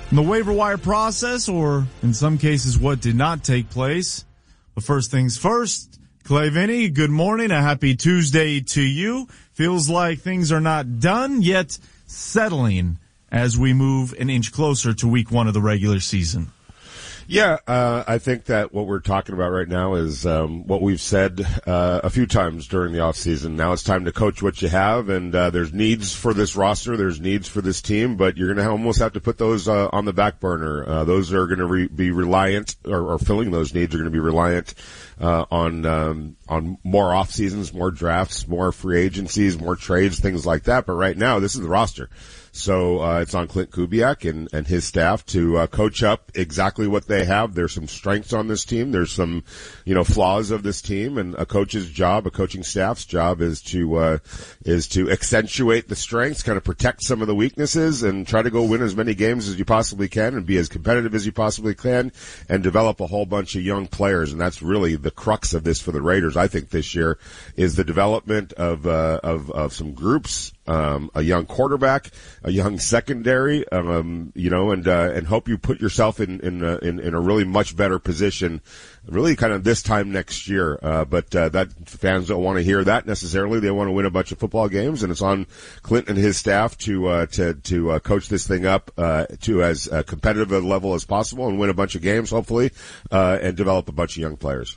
the waiver wire process, or in some cases what did not take place. But first things first, Clay Vinny, good morning. A happy Tuesday to you. Feels like things are not done yet, settling as we move an inch closer to week 1 of the regular season. Yeah, I think that what we're talking about right now is what we've said a few times during the offseason. Now it's time to coach what you have, and there's needs for this roster, there's needs for this team, but you're going to almost have to put those on the back burner. Those are going to be reliant, or filling those needs are going to be reliant on more off seasons, more drafts, more free agencies, more trades, things like that. But right now, this is the roster. So it's on Clint Kubiak and his staff to coach up exactly what they have. There's some strengths on this team. There's some, flaws of this team, and a coach's job, a coaching staff's job is to accentuate the strengths, kind of protect some of the weaknesses, and try to go win as many games as you possibly can and be as competitive as you possibly can, and develop a whole bunch of young players. And that's really the crux of this for the Raiders, I think, this year, is the development of some groups, a young quarterback, a young secondary, and hope you put yourself in a really much better position, really kind of this time next year. But that fans don't want to hear that necessarily. They want to win a bunch of football games, and it's on Clint and his staff to coach this thing up to as competitive a level as possible and win a bunch of games, hopefully, and develop a bunch of young players.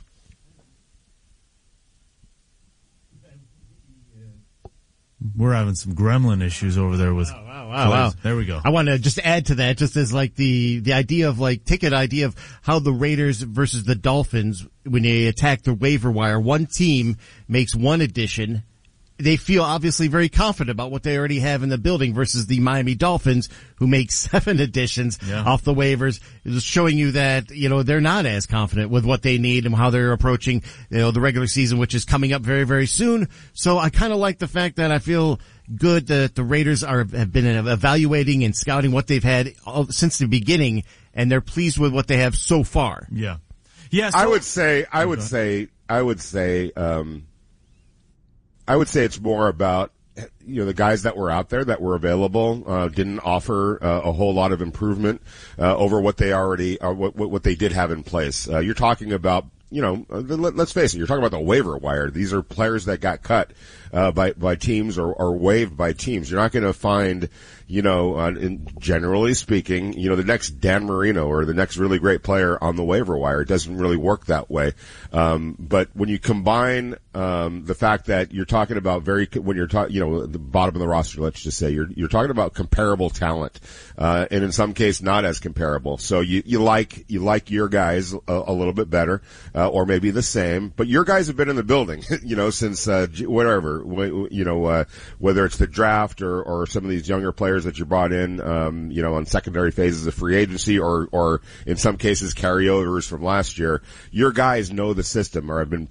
We're having some gremlin issues over there with. Wow. There we go. I want to just add to that, just as like the idea of take an idea of how the Raiders versus the Dolphins, when they attack the waiver wire, one team makes one addition. They feel obviously very confident about what they already have in the building versus the Miami Dolphins, who make 7 additions off the waivers, just showing you that, they're not as confident with what they need and how they're approaching, the regular season, which is coming up very, very soon. So I kind of like the fact that I feel good that the Raiders have been evaluating and scouting what they've had since the beginning, and they're pleased with what they have so far. Yeah. Yes. I would say it's more about, the guys that were out there that were available, didn't offer a whole lot of improvement, over what they already, what they did have in place. You're talking about, let's face it, you're talking about the waiver wire. These are players that got cut, by teams or waived by teams. You're not going to find, generally speaking, the next Dan Marino or the next really great player on the waiver wire. It doesn't really work that way. But when you combine, the fact that you're talking about when you're talking, the bottom of the roster, let's just say, you're talking about comparable talent, and in some case not as comparable. So you like your guys a little bit better, or maybe the same, but your guys have been in the building, since, whatever, whether it's the draft or some of these younger players that you brought in, on secondary phases of free agency or in some cases carryovers from last year. Your guys know the system, or have been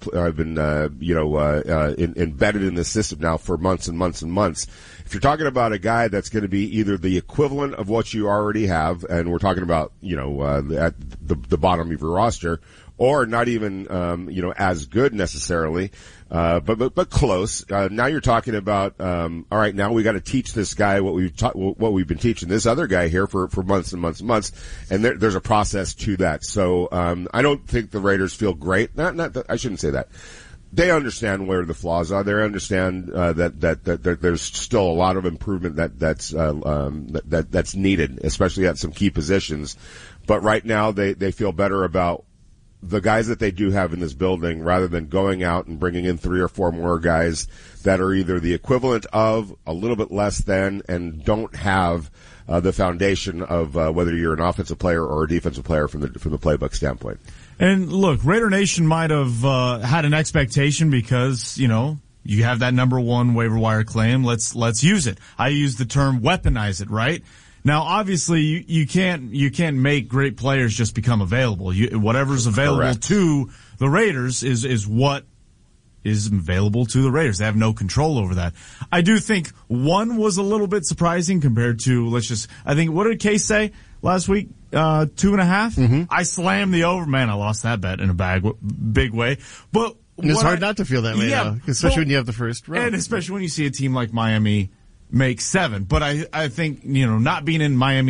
embedded in the system now for months and months and months. If you're talking about a guy that's going to be either the equivalent of what you already have, and we're talking about, at the bottom of your roster, or not even, as good necessarily, but close. Now you're talking about, all right, now we got to teach this guy what we've been teaching this other guy here for months and months and months, and there's a process to that. So, I don't think the Raiders feel great. I shouldn't say that. They understand where the flaws are. They understand that there's still a lot of improvement that's needed, especially at some key positions. But right now, they feel better about the guys that they do have in this building, rather than going out and bringing in 3 or 4 more guys that are either the equivalent of, a little bit less than, and don't have the foundation of whether you're an offensive player or a defensive player from the playbook standpoint. And look, Raider Nation might have had an expectation because, you have that number 1 waiver wire claim. Let's use it. I use the term weaponize it, right? Now, obviously, you can't make great players just become available. Whatever's available Correct. to the Raiders is what is available to the Raiders. They have no control over that. I do think 1 was a little bit surprising compared to, I think, what did Case say last week? 2.5? Mm-hmm. I slammed the over. Man, I lost that bet in a big way. But it's hard not to feel that way, though, especially when you have the first round. And especially when you see a team like Miami make 7. But I think, not being in Miami